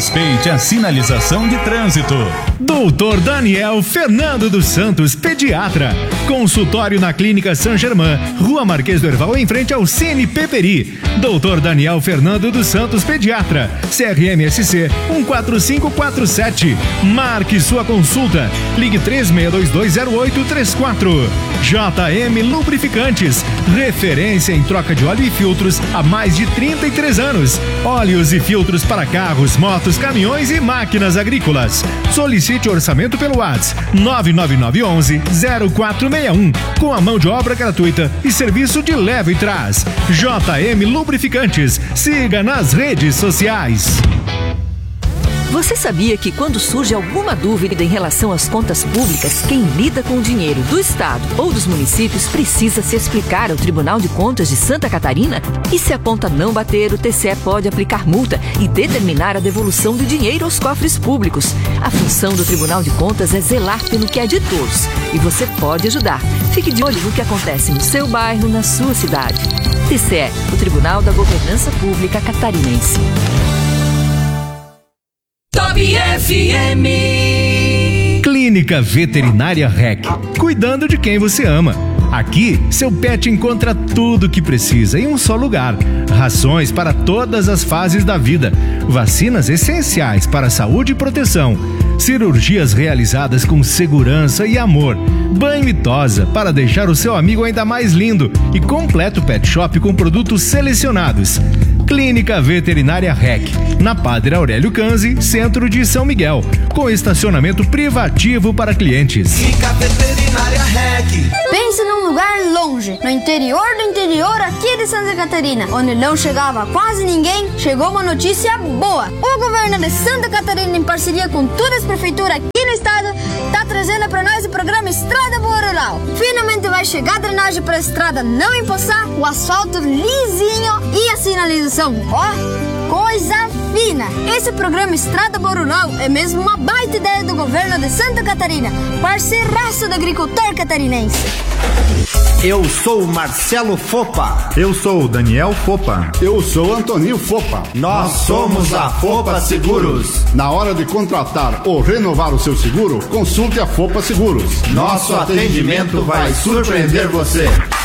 Respeite a sinalização de trânsito. Doutor Daniel Fernando dos Santos, pediatra. Consultório na Clínica Saint-Germain, Rua Marquês do Herval, em frente ao Cine Peperi. Doutor Daniel Fernando dos Santos, pediatra. CRMSC 14547. Marque sua consulta. Ligue 36220834. JM Lubrificantes, referência em troca de óleo e filtros há mais de 33 anos. Óleos e filtros para carros, motos, caminhões e máquinas agrícolas. Solicite orçamento pelo WhatsApp 99911-0461, com a mão de obra gratuita e serviço de leva e trás. JM Lubrificantes, siga nas redes sociais. Você sabia que quando surge alguma dúvida em relação às contas públicas, quem lida com o dinheiro do Estado ou dos municípios precisa se explicar ao Tribunal de Contas de Santa Catarina? E se a conta não bater, o TCE pode aplicar multa e determinar a devolução do dinheiro aos cofres públicos. A função do Tribunal de Contas é zelar pelo que é de todos. E você pode ajudar. Fique de olho no que acontece no seu bairro, na sua cidade. TCE, o Tribunal da Governança Pública Catarinense. Top FM. Clínica Veterinária REC, cuidando de quem você ama. Aqui, seu pet encontra tudo o que precisa em um só lugar. Rações para todas as fases da vida. Vacinas essenciais para a saúde e proteção. Cirurgias realizadas com segurança e amor. Banho e tosa para deixar o seu amigo ainda mais lindo. E completo pet shop com produtos selecionados. Clínica Veterinária REC, na Padre Aurélio Canzi, centro de São Miguel, com estacionamento privativo para clientes. Clínica Veterinária REC. Pense num lugar longe, no interior do interior aqui de Santa Catarina, onde não chegava quase ninguém. Chegou uma notícia boa. O governo de Santa Catarina, em parceria com todas as prefeituras aqui no estado, está trazendo para nós o programa Estrada Boa Rural. Finalmente vai chegar a drenagem para a estrada não empoçar, o asfalto lisinho e a sinalização. Ó, coisa fina! Esse programa Estrada Boa Rural é mesmo uma baita ideia do governo de Santa Catarina, parceiraço do agricultor catarinense. Eu sou o Marcelo Fopa. Eu sou o Daniel Fopa. Eu sou o Antoninho Fopa. Nós somos a Fopa Seguros. Na hora de contratar ou renovar o seu seguro, consulte a Fopa Seguros. Nosso atendimento vai surpreender você.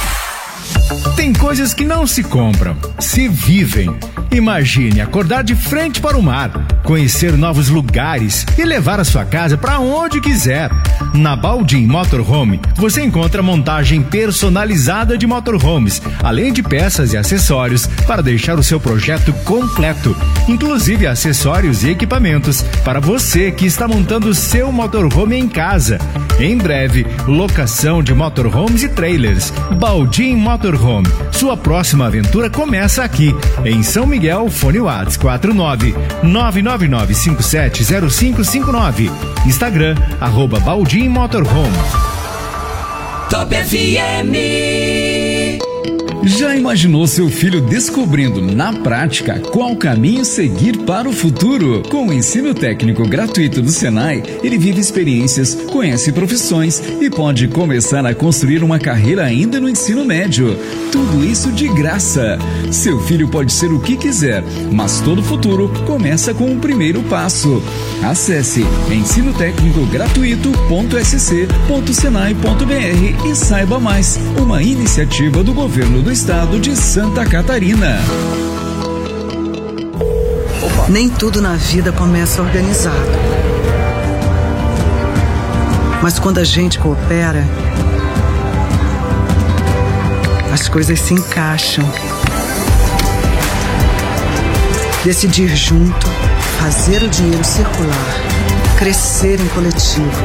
Tem coisas que não se compram, se vivem. Imagine acordar de frente para o mar, conhecer novos lugares e levar a sua casa para onde quiser. Na Baldim Motorhome, você encontra montagem personalizada de motorhomes, além de peças e acessórios para deixar o seu projeto completo, inclusive acessórios e equipamentos para você que está montando o seu motorhome em casa. Em breve, locação de motorhomes e trailers. Baldim Motorhome, sua próxima aventura começa aqui, em São Miguel. Fone WhatsApp 49999570559. Instagram, @Baldim Motorhome. Top FM. Já imaginou seu filho descobrindo na prática qual caminho seguir para o futuro? Com o ensino técnico gratuito do Senai, ele vive experiências, conhece profissões e pode começar a construir uma carreira ainda no ensino médio. Tudo isso de graça. Seu filho pode ser o que quiser, mas todo futuro começa com o primeiro passo. Acesse ensinotecnicogratuito.sc.senai.br e saiba mais. Uma iniciativa do governo do estado de Santa Catarina. Nem tudo na vida começa organizado. Mas quando a gente coopera, as coisas se encaixam. Decidir junto, fazer o dinheiro circular, crescer em coletivo.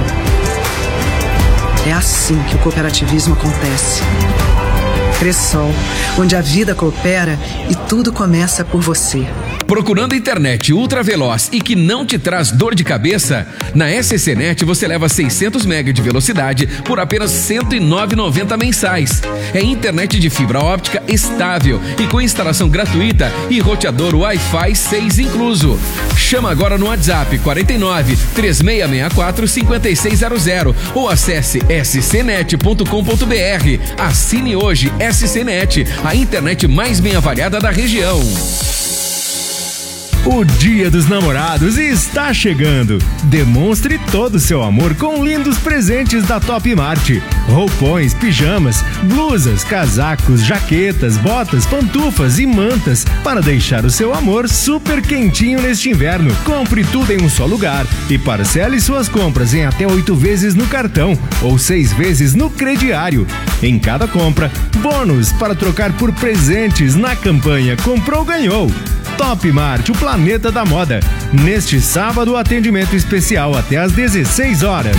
É assim que o cooperativismo acontece. Cressol, onde a vida coopera e tudo começa por você. Procurando internet ultra veloz e que não te traz dor de cabeça? Na SCNet você leva 600 MB de velocidade por apenas R$ 109,90 mensais. É internet de fibra óptica estável e com instalação gratuita e roteador Wi-Fi 6 incluso. Chama agora no WhatsApp 49 3664 5600 ou acesse scnet.com.br. Assine hoje SCNet, a internet mais bem avaliada da região. O Dia dos Namorados está chegando. Demonstre todo o seu amor com lindos presentes da Top Mart. Roupões, pijamas, blusas, casacos, jaquetas, botas, pantufas e mantas para deixar o seu amor super quentinho neste inverno. Compre tudo em um só lugar e parcele suas compras em até 8 vezes no cartão ou 6 vezes no crediário. Em cada compra, bônus para trocar por presentes na campanha Comprou Ganhou. Top Mart, o planeta da moda. Neste sábado, atendimento especial até às 16 horas.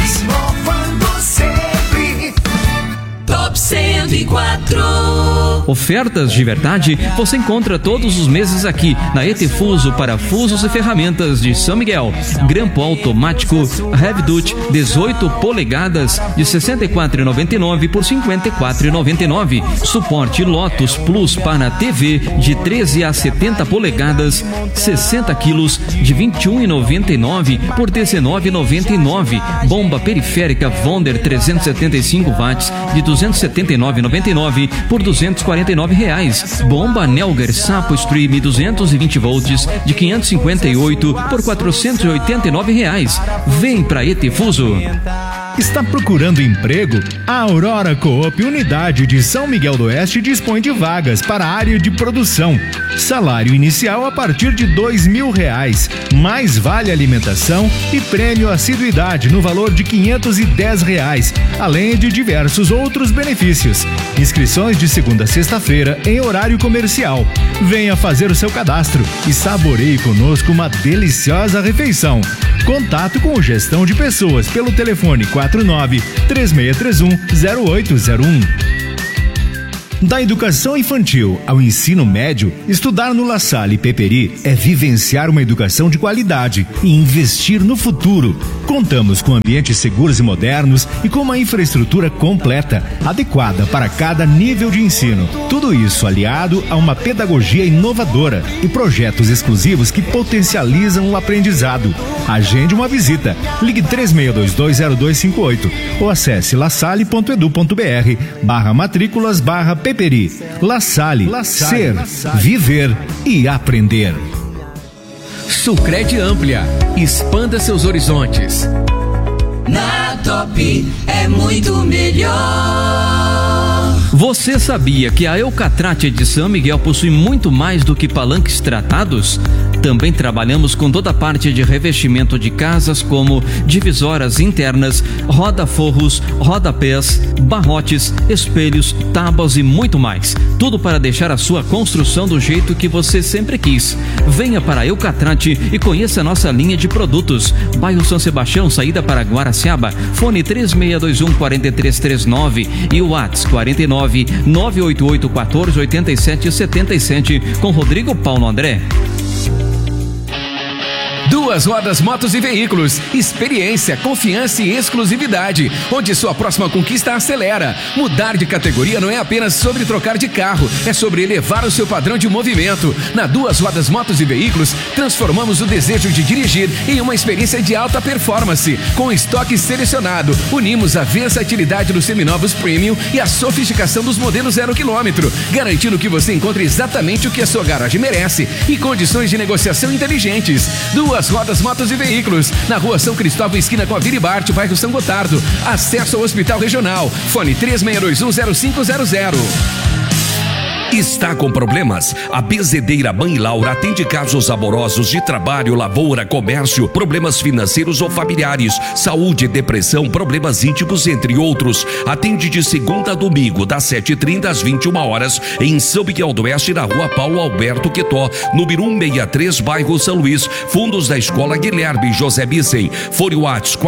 Top 104. Ofertas de verdade você encontra todos os meses aqui na Etefuso, parafusos e ferramentas de São Miguel. Grampo automático Heavy Duty 18 polegadas de R$ 64,99 por R$ 54,99. Suporte Lotus Plus para TV de 13 a 70 polegadas 60 quilos de R$ 21,99 por R$ 19,99. Bomba periférica Wonder 375 watts de R$ 279,99 por R$ 249 reais. Bomba Nelger Sapo Stream 220 volts de 558 por R$ 489 reais. Vem pra Etefuso. Está procurando emprego? A Aurora Coop Unidade de São Miguel do Oeste dispõe de vagas para a área de produção. Salário inicial a partir de R$ 2.000, mais vale alimentação e prêmio assiduidade no valor de R$ 510, além de diversos outros benefícios. Inscrições de segunda a sexta-feira em horário comercial. Venha fazer o seu cadastro e saboreie conosco uma deliciosa refeição. Contato com Gestão de Pessoas pelo telefone 49-3631-0801. Da educação infantil ao ensino médio, estudar no La Salle Peperi é vivenciar uma educação de qualidade e investir no futuro. Contamos com ambientes seguros e modernos e com uma infraestrutura completa, adequada para cada nível de ensino. Tudo isso aliado a uma pedagogia inovadora e projetos exclusivos que potencializam o aprendizado. Agende uma visita. Ligue 36220258 ou acesse lasalle.edu.br/matrículas/Peperi. La Salle, ser, viver e aprender. Sucred Amplia, expanda seus horizontes. Na Top é muito melhor. Você sabia que a Eucatrate de São Miguel possui muito mais do que palanques tratados? Também trabalhamos com toda a parte de revestimento de casas, como divisoras internas, roda-forros, rodapés, barrotes, espelhos, tábuas e muito mais. Tudo para deixar a sua construção do jeito que você sempre quis. Venha para a Eucatrate e conheça a nossa linha de produtos. Bairro São Sebastião, saída para Guaraciaba. Fone 3621-4339 e o WhatsApp 49-988-1487-77 com Rodrigo Paulo André. Duas Rodas Motos e Veículos, experiência, confiança e exclusividade, onde sua próxima conquista acelera. Mudar de categoria não é apenas sobre trocar de carro, é sobre elevar o seu padrão de movimento. Na Duas Rodas Motos e Veículos, transformamos o desejo de dirigir em uma experiência de alta performance. Com estoque selecionado, unimos a versatilidade dos seminovos premium e a sofisticação dos modelos 0 km, garantindo que você encontre exatamente o que a sua garagem merece e condições de negociação inteligentes. Duas Rodas Motos e Veículos, na Rua São Cristóvão, esquina com a Vila e Bart, bairro São Gotardo. Acesso ao Hospital Regional. Fone 36210500. Está com problemas? A Benzedeira Mãe Laura atende casos amorosos, de trabalho, lavoura, comércio, problemas financeiros ou familiares, saúde, depressão, problemas íntimos, entre outros. Atende de segunda a domingo, das 7h30 às 21 horas, em São Miguel do Oeste, na Rua Paulo Alberto Quetó, número 163, bairro São Luís, fundos da Escola Guilherme José Bissen. Fone WhatsApp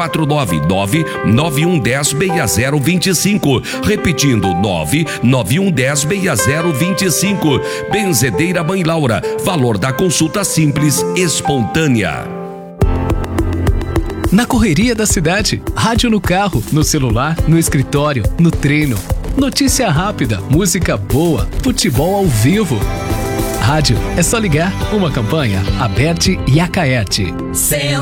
499-9110-6025. Repetindo, 99110-6025. Benzedeira Mãe Laura, valor da consulta simples, espontânea. Na correria da cidade, rádio no carro, no celular, no escritório, no treino. Notícia rápida, música boa, futebol ao vivo. Rádio é só ligar. Uma campanha Aberte e Acaerte.